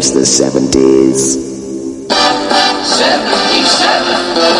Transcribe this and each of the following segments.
miss the 70s. 77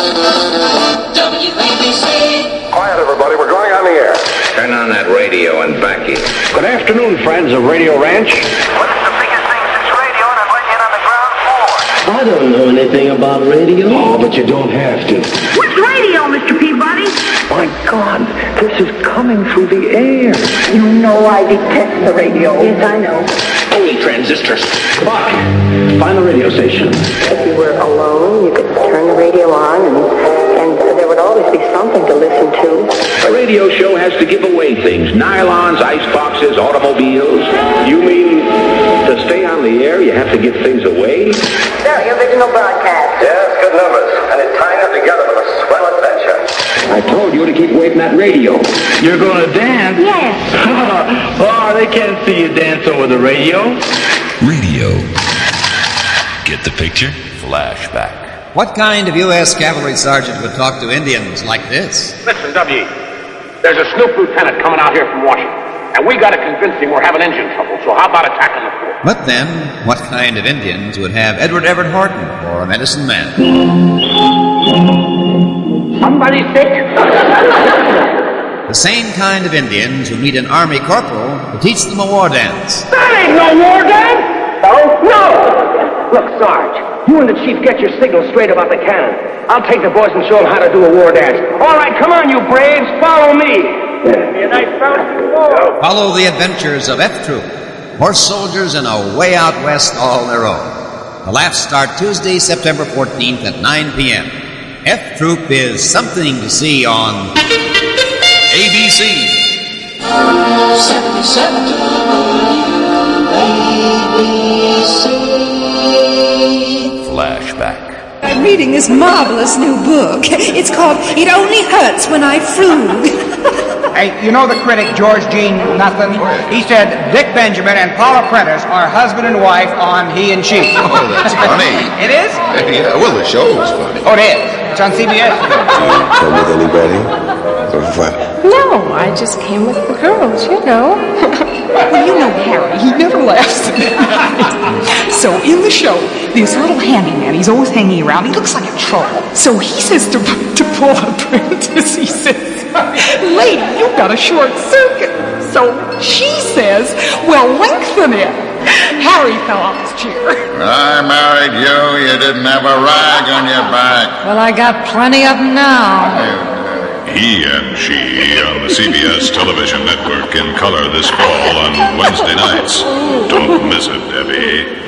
WABC. Quiet, everybody. We're going on the air. Turn on that radio and back it. Good afternoon, friends of Radio Ranch. What's the biggest thing since radio, and I'd like it on the ground floor? I don't know anything about radio. Oh, but you don't have to. What's radio, Mr. Peabody? My God, this is coming through the air. You know I detest the radio. Yes, I know. Holy transistors. Buck, find the radio station. If you were alone, you could turn the radio on, and there would always be something to listen to. A radio show has to give away things. Nylons, ice boxes, automobiles. You mean to stay on the air, you have to give things away? Very original broadcast. Yes, good numbers. And it's tying them together with a swell adventure. I told you to keep away from that radio. You're going to dance? Yes. Oh, they can't see you dance over the radio. Radio. Get the picture? Flashback. What kind of U.S. cavalry sergeant would talk to Indians like this? Listen, W. There's a snoop lieutenant coming out here from Washington, and we got to convince him we're having engine trouble, so how about attacking the fort? But then, what kind of Indians would have Edward Everett Horton for a medicine man? Somebody sick? The same kind of Indians who need an army corporal to teach them a war dance. That ain't no war dance! No! Look, Sarge, you and the chief get your signal straight about the cannon. I'll take the boys and show them how to do a war dance. All right, come on, you braves, follow me. Be a nice bouncing war. Follow the adventures of F Troop, horse soldiers in a way out west all their own. The laughs start Tuesday, September 14th at 9 p.m. F Troop is something to see on ABC. 77 WABC. Flashback. I'm reading this marvelous new book. It's called It Only Hurts When I Frug. Hey, you know the critic George Jean Nothing? He said Dick Benjamin and Paula Prentice are husband and wife on He and She. Oh, that's funny. It is? Yeah, well, the show's funny. Oh, it is. It's on CBS. Come with anybody? Or what? No, I just came with the girls, you know. Well, you know Harry, he never laughs. So in the show, this little handyman, he's always hanging around. He looks like a troll. So he says to Paula Prentice, he says, "Lady, you've got a short circuit." So she says, "Well, lengthen it." Harry fell off his chair. When I married you, you didn't have a rag on your back. Well, I got plenty of them now. He and She on the CBS television network in color this fall on Wednesday nights. Don't miss it, Debbie.